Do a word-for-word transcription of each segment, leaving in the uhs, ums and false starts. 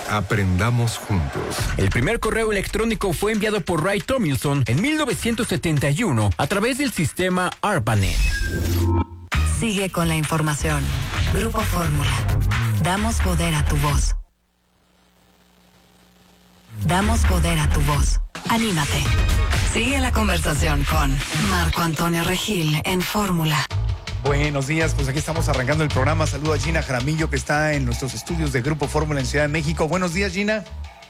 Aprendamos juntos. El primer correo electrónico fue enviado por Ray Tomlinson en mil novecientos setenta y uno a través del sistema ARPANET. Sigue con la información. Grupo Fórmula. Damos poder a tu voz. Damos poder a tu voz. Anímate. Sigue la conversación con Marco Antonio Regil en Fórmula. Buenos días, pues aquí estamos arrancando el programa. Saludo a Gina Jaramillo, que está en nuestros estudios de Grupo Fórmula en Ciudad de México. Buenos días, Gina.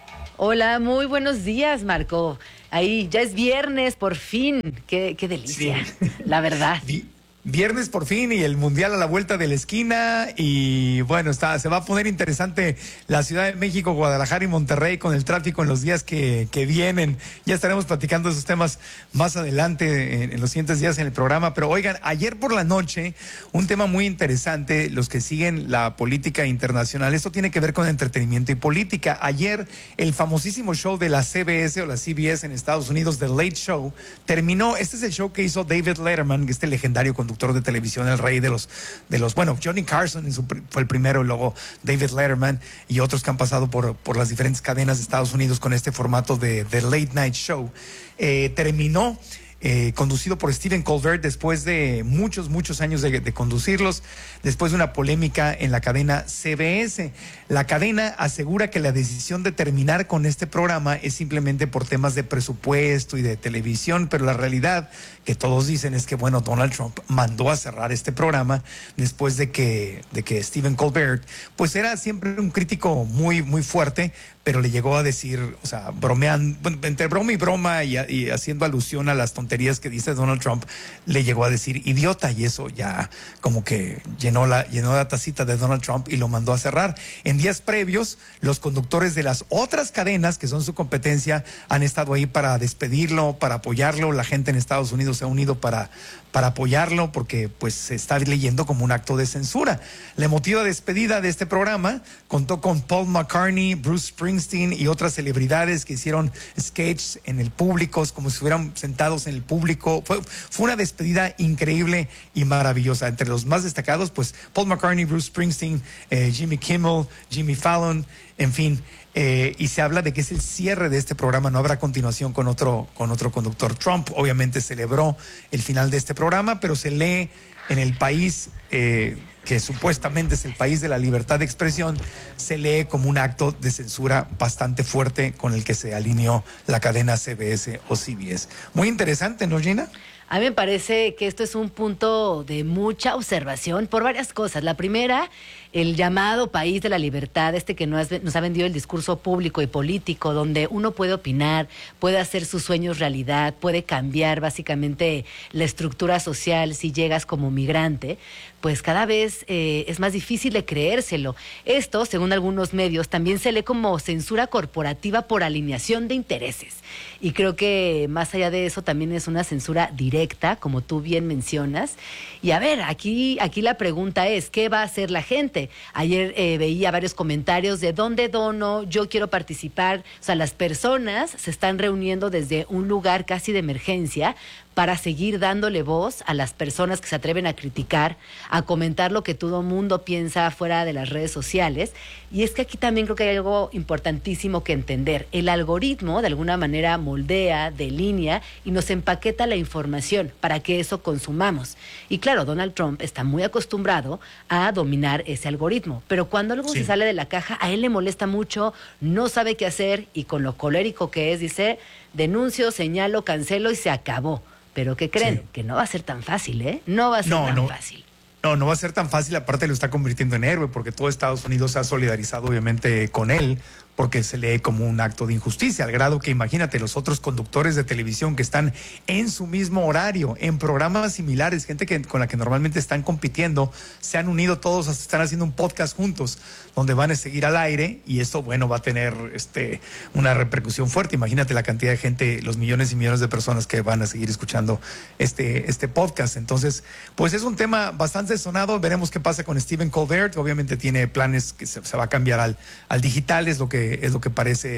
Hola, muy buenos días, Marco. Ahí ya es viernes, por fin. Qué, qué delicia, sí. La verdad. Viernes por fin y el Mundial a la vuelta de la esquina y bueno, está, se va a poner interesante la Ciudad de México, Guadalajara y Monterrey con el tráfico en los días que, que vienen. Ya estaremos platicando esos temas más adelante en, en los siguientes días en el programa, pero oigan, ayer por la noche un tema muy interesante, los que siguen la política internacional, esto tiene que ver con entretenimiento y política. Ayer el famosísimo show de la C B S o la C B S en Estados Unidos, The Late Show, terminó. Este es el show que hizo David Letterman, este legendario conductor de televisión, el rey de los, de los bueno, Johnny Carson en su, fue el primero, y luego David Letterman y otros que han pasado por, por las diferentes cadenas de Estados Unidos con este formato de, de Late Night Show. Eh, terminó Eh, conducido por Stephen Colbert después de muchos, muchos años de, de conducirlos, después de una polémica en la cadena C B S. La cadena asegura que la decisión de terminar con este programa es simplemente por temas de presupuesto y de televisión, pero la realidad que todos dicen es que, bueno, Donald Trump mandó a cerrar este programa después de que, de que Stephen Colbert, pues era siempre un crítico muy, muy fuerte, pero le llegó a decir, o sea, bromeando, bueno, entre broma y broma y, y haciendo alusión a las tonterías que dice Donald Trump, le llegó a decir idiota, y eso ya como que llenó la, llenó la tacita de Donald Trump y lo mandó a cerrar. En días previos, los conductores de las otras cadenas que son su competencia han estado ahí para despedirlo, para apoyarlo. La gente en Estados Unidos se ha unido para, para apoyarlo porque pues se está leyendo como un acto de censura. La emotiva despedida de este programa contó con Paul McCartney, Bruce Springsteen y otras celebridades que hicieron sketches en el público, como si estuvieran sentados en el público. Fue, fue una despedida increíble y maravillosa. Entre los más destacados, pues Paul McCartney, Bruce Springsteen, eh, Jimmy Kimmel, Jimmy Fallon, en fin. Eh, y se habla de que es el cierre de este programa, no habrá continuación con otro, con otro conductor. Trump obviamente celebró el final de este programa, pero se lee en el país, eh, que supuestamente es el país de la libertad de expresión, se lee como un acto de censura bastante fuerte con el que se alineó la cadena C B S o C B S. Muy interesante, ¿no, Gina? A mí me parece que esto es un punto de mucha observación por varias cosas. La primera, el llamado país de la libertad, este que nos, nos ha vendido el discurso público y político, donde uno puede opinar, puede hacer sus sueños realidad, puede cambiar básicamente la estructura social si llegas como migrante, pues cada vez eh, es más difícil de creérselo. Esto, según algunos medios, también se lee como censura corporativa por alineación de intereses. Y creo que más allá de eso también es una censura directa, como tú bien mencionas. Y a ver, aquí, aquí la pregunta es, ¿qué va a hacer la gente? Ayer eh, veía varios comentarios de dónde dono, yo quiero participar. O sea, las personas se están reuniendo desde un lugar casi de emergencia para seguir dándole voz a las personas que se atreven a criticar, a comentar lo que todo mundo piensa fuera de las redes sociales. Y es que aquí también creo que hay algo importantísimo que entender. El algoritmo, de alguna manera, moldea, delinea y nos empaqueta la información para que eso consumamos. Y claro, Donald Trump está muy acostumbrado a dominar ese algoritmo. Pero cuando algo sí. se sale de la caja, a él le molesta mucho, no sabe qué hacer y con lo colérico que es, dice, denuncio, señalo, cancelo y se acabó. Pero ¿qué creen? Sí. Que no va a ser tan fácil, ¿eh? No va a ser no, tan no. fácil. No, no va a ser tan fácil. Aparte lo está convirtiendo en héroe porque todo Estados Unidos se ha solidarizado obviamente con él, porque se lee como un acto de injusticia, al grado que imagínate los otros conductores de televisión que están en su mismo horario, en programas similares, gente que, con la que normalmente están compitiendo, se han unido todos, están haciendo un podcast juntos, donde van a seguir al aire, y esto, bueno, va a tener este, una repercusión fuerte. Imagínate la cantidad de gente, los millones y millones de personas que van a seguir escuchando este, este podcast. Entonces, pues es un tema bastante sonado. Veremos qué pasa con Stephen Colbert. Obviamente tiene planes que se, se va a cambiar al, al digital, es lo que es lo que parece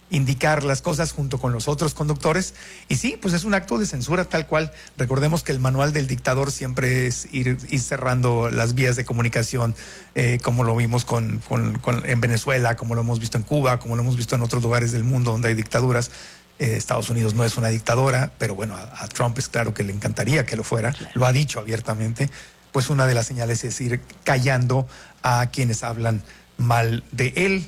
indicar las cosas junto con los otros conductores. Y sí, pues es un acto de censura tal cual. Recordemos que el manual del dictador siempre es ir, ir cerrando las vías de comunicación, eh, como lo vimos con, con, con, en Venezuela, como lo hemos visto en Cuba, como lo hemos visto en otros lugares del mundo donde hay dictaduras. Eh, Estados Unidos no es una dictadora, pero bueno, a, a Trump es claro que le encantaría que lo fuera, claro. Lo ha dicho abiertamente. Pues una de las señales es ir callando a quienes hablan mal de él.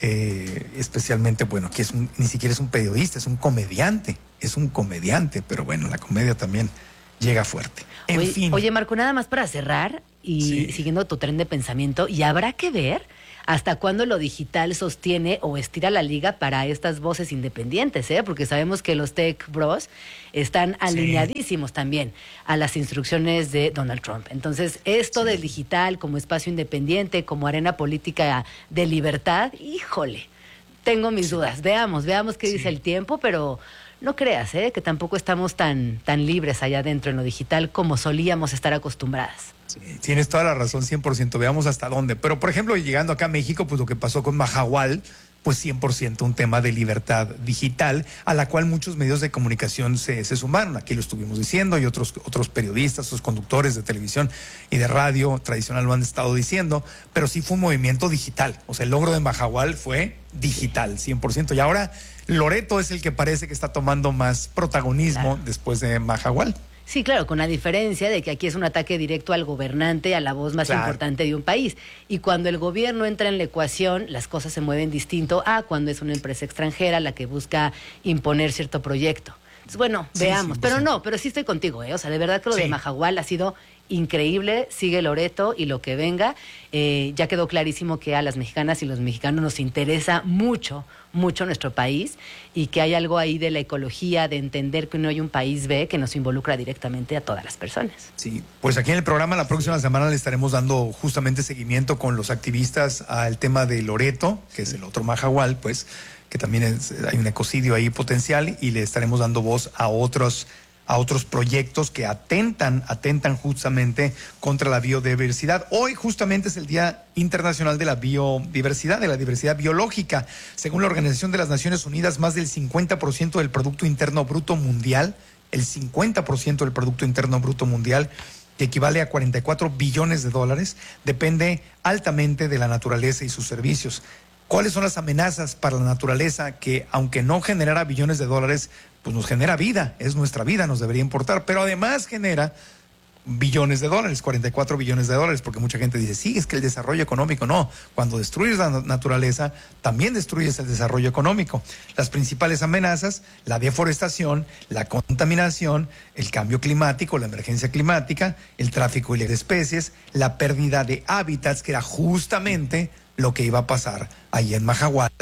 Eh, especialmente, bueno, que es un, ni siquiera es un periodista, es un comediante, es un comediante, pero bueno, la comedia también llega fuerte. En oye, fin. Oye, Marco, nada más para cerrar y sí. Siguiendo tu tren de pensamiento, y habrá que ver hasta cuándo lo digital sostiene o estira la liga para estas voces independientes, ¿eh? Porque sabemos que los tech bros están alineadísimos sí. también a las instrucciones de Donald Trump. Entonces, esto sí. del digital como espacio independiente, como arena política de libertad, híjole, tengo mis sí. dudas. Veamos, veamos qué sí. dice el tiempo, pero no creas, ¿eh? Que tampoco estamos tan, tan libres allá adentro en lo digital como solíamos estar acostumbradas. Sí, tienes toda la razón, cien por ciento. Veamos hasta dónde. Pero, por ejemplo, llegando acá a México, pues lo que pasó con Mahahual, pues cien por ciento un tema de libertad digital, a la cual muchos medios de comunicación se, se sumaron. Aquí lo estuvimos diciendo y otros, otros periodistas, otros conductores de televisión y de radio tradicional lo han estado diciendo, pero sí fue un movimiento digital. O sea, el logro de Mahahual fue digital, cien por ciento. Y ahora Loreto es el que parece que está tomando más protagonismo claro. después de Mahahual. Sí, claro, con la diferencia de que aquí es un ataque directo al gobernante, a la voz más claro. importante de un país. Y cuando el gobierno entra en la ecuación, las cosas se mueven distinto a cuando es una empresa extranjera la que busca imponer cierto proyecto. Entonces, bueno, sí, veamos. Sí, pero sí. no, pero sí estoy contigo, ¿eh? O sea, de verdad que lo sí. de Mahahual ha sido increíble, sigue Loreto y lo que venga. Eh, ya quedó clarísimo que a las mexicanas y los mexicanos nos interesa mucho, mucho nuestro país y que hay algo ahí de la ecología, de entender que no hay un país B que nos involucra directamente a todas las personas. Sí, pues aquí en el programa la próxima semana le estaremos dando justamente seguimiento con los activistas al tema de Loreto, que es el otro Mahahual, pues que también es, hay un ecocidio ahí potencial y le estaremos dando voz a otros a otros proyectos que atentan, atentan justamente contra la biodiversidad. Hoy justamente es el Día Internacional de la Biodiversidad, de la diversidad biológica. Según la Organización de las Naciones Unidas, más del cincuenta por ciento del Producto Interno Bruto Mundial, el cincuenta por ciento del Producto Interno Bruto Mundial, que equivale a cuarenta y cuatro billones de dólares, depende altamente de la naturaleza y sus servicios. ¿Cuáles son las amenazas para la naturaleza que, aunque no generara billones de dólares, pues nos genera vida, es nuestra vida, nos debería importar, pero además genera billones de dólares, cuarenta y cuatro billones de dólares, porque mucha gente dice, sí, es que el desarrollo económico, no, cuando destruyes la naturaleza, también destruyes el desarrollo económico. Las principales amenazas, la deforestación, la contaminación, el cambio climático, la emergencia climática, el tráfico ilegal de especies, la pérdida de hábitats, que era justamente lo que iba a pasar ahí en Mahahual,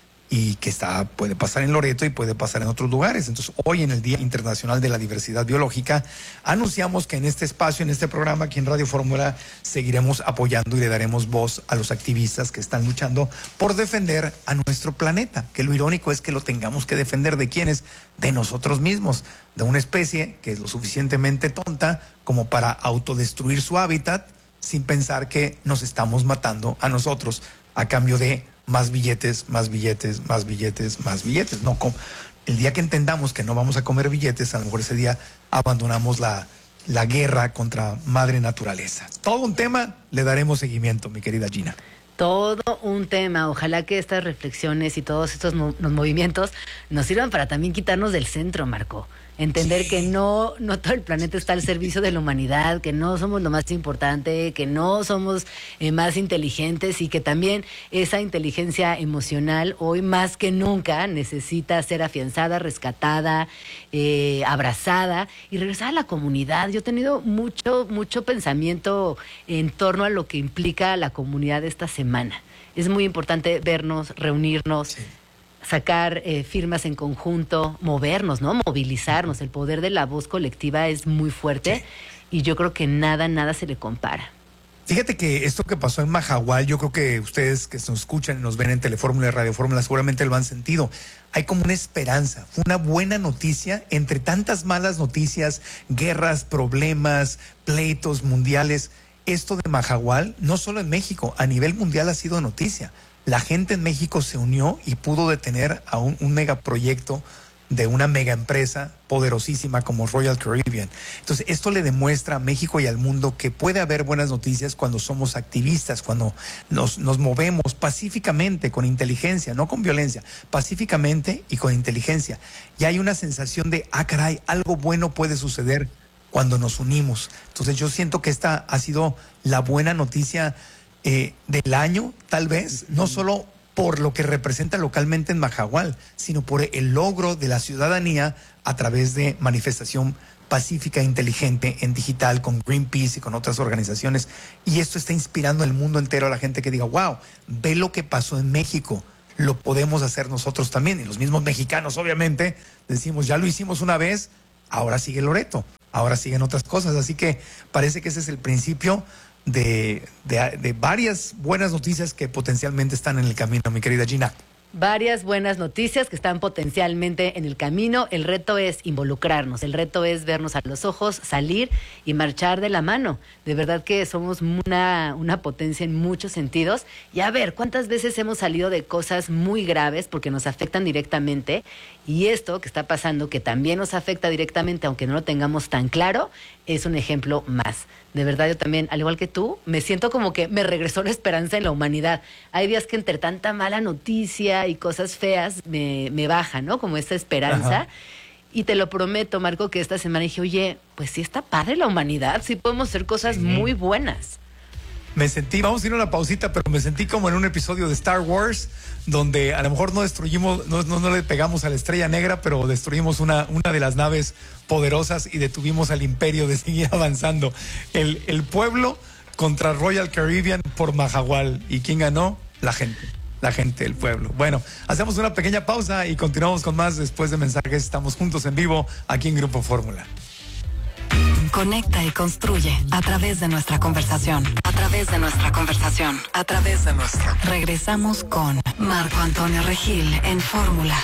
y que está, puede pasar en Loreto y puede pasar en otros lugares. Entonces, hoy en el Día Internacional de la Diversidad Biológica, anunciamos que en este espacio, en este programa, aquí en Radio Fórmula, seguiremos apoyando y le daremos voz a los activistas que están luchando por defender a nuestro planeta, que lo irónico es que lo tengamos que defender de quiénes, de nosotros mismos, de una especie que es lo suficientemente tonta como para autodestruir su hábitat sin pensar que nos estamos matando a nosotros a cambio de más billetes, más billetes, más billetes, más billetes. No, el día que entendamos que no vamos a comer billetes, a lo mejor ese día abandonamos la, la guerra contra madre naturaleza. Todo un tema, le daremos seguimiento, mi querida Gina. Todo un tema. Ojalá que estas reflexiones y todos estos mo- los movimientos nos sirvan para también quitarnos del centro, Marco. Entender sí. que no, no todo el planeta está al servicio de la humanidad, que no somos lo más importante, que no somos eh, más inteligentes y que también esa inteligencia emocional hoy más que nunca necesita ser afianzada, rescatada, eh, abrazada y regresar a la comunidad. Yo he tenido mucho, mucho pensamiento en torno a lo que implica la comunidad esta semana. Es muy importante vernos, reunirnos, sí. sacar eh, firmas en conjunto, movernos, ¿no? Movilizarnos. El poder de la voz colectiva es muy fuerte sí. y yo creo que nada, nada se le compara. Fíjate que esto que pasó en Mahahual, yo creo que ustedes que nos escuchan y nos ven en Telefórmula y Radio Fórmula seguramente lo han sentido. Hay como una esperanza, fue una buena noticia entre tantas malas noticias, guerras, problemas, pleitos mundiales. esto de Mahahual, no solo en México, a nivel mundial ha sido noticia. La gente en México se unió y pudo detener a un, un megaproyecto de una mega empresa poderosísima como Royal Caribbean. Entonces, esto le demuestra a México y al mundo que puede haber buenas noticias cuando somos activistas, cuando nos, nos movemos pacíficamente, con inteligencia, no con violencia, pacíficamente y con inteligencia. Y hay una sensación de, ah, caray, algo bueno puede suceder cuando nos unimos. Entonces, yo siento que esta ha sido la buena noticia eh, del año, tal vez, no solo por lo que representa localmente en Mahahual, sino por el logro de la ciudadanía a través de manifestación pacífica e inteligente en digital con Greenpeace y con otras organizaciones. Y esto está inspirando al mundo entero a la gente que diga, wow, ve lo que pasó en México, lo podemos hacer nosotros también. Y los mismos mexicanos, obviamente, decimos, ya lo hicimos una vez, ahora sigue Loreto, ahora siguen otras cosas. Así que parece que ese es el principio De, de, de varias buenas noticias que potencialmente están en el camino, mi querida Gina. Varias buenas noticias que están potencialmente en el camino. El reto es involucrarnos, el reto es vernos a los ojos, salir y marchar de la mano. De verdad que somos una, una potencia en muchos sentidos. Y a ver, ¿cuántas veces hemos salido de cosas muy graves porque nos afectan directamente? Y esto que está pasando, que también nos afecta directamente, aunque no lo tengamos tan claro, es un ejemplo más. De verdad, yo también, al igual que tú, me siento como que me regresó la esperanza en la humanidad. Hay días que entre tanta mala noticia y cosas feas me, me baja, ¿no? Como esta esperanza. Ajá. Y te lo prometo, Marco, que esta semana dije, oye, pues sí está padre la humanidad, sí podemos hacer cosas sí. muy buenas. Me sentí, vamos a ir a una pausita, pero me sentí como en un episodio de Star Wars, donde a lo mejor no destruimos, no, no, no le pegamos a la Estrella Negra, pero destruimos una, una de las naves poderosas y detuvimos al imperio de seguir avanzando. El, el pueblo contra Royal Caribbean por Mahahual. ¿Y quién ganó? La gente. La gente, el pueblo. Bueno, hacemos una pequeña pausa y continuamos con más después de mensajes. Estamos juntos en vivo aquí en Grupo Fórmula. Conecta y construye a través de nuestra conversación. A través de nuestra conversación. A través de nuestra. Regresamos con Marco Antonio Regil en Fórmula.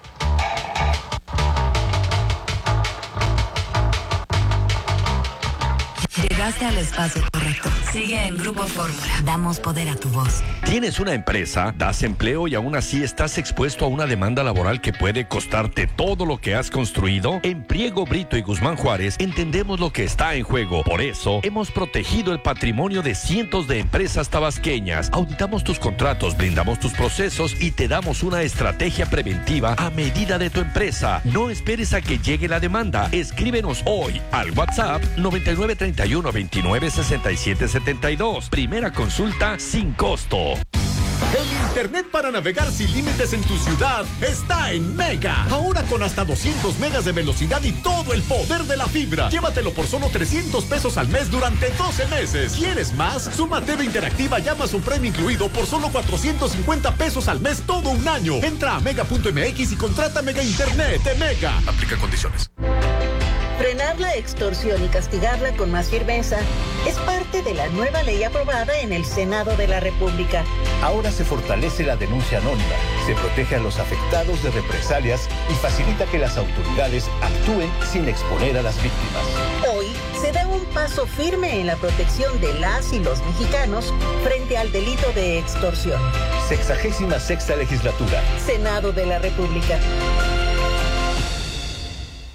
Llegaste al espacio correcto. Sigue en Grupo Fórmula. Damos poder a tu voz. ¿Tienes una empresa? ¿Das empleo y aún así estás expuesto a una demanda laboral que puede costarte todo lo que has construido? En Priego, Brito y Guzmán Juárez entendemos lo que está en juego. Por eso, hemos protegido el patrimonio de cientos de empresas tabasqueñas. Auditamos tus contratos, blindamos tus procesos y te damos una estrategia preventiva a medida de tu empresa. No esperes a que llegue la demanda. Escríbenos hoy al WhatsApp noventa y nueve treinta y uno veintinueve sesenta y siete setenta y dos. Primera consulta sin costo. El internet para navegar sin límites en tu ciudad está en Mega. Ahora con hasta doscientos megas de velocidad y todo el poder de la fibra. Llévatelo por solo trescientos pesos al mes durante doce meses. ¿Quieres más? Suma T V Interactiva y Amazon Prime incluido por solo cuatrocientos cincuenta pesos al mes todo un año. Entra a mega punto m x y contrata Mega Internet de Mega. Aplica condiciones. Frenar la extorsión y castigarla con más firmeza es parte de la nueva ley aprobada en el Senado de la República. Ahora se fortalece la denuncia anónima, se protege a los afectados de represalias y facilita que las autoridades actúen sin exponer a las víctimas. Hoy se da un paso firme en la protección de las y los mexicanos frente al delito de extorsión. Sexagésima sexta legislatura. Senado de la República.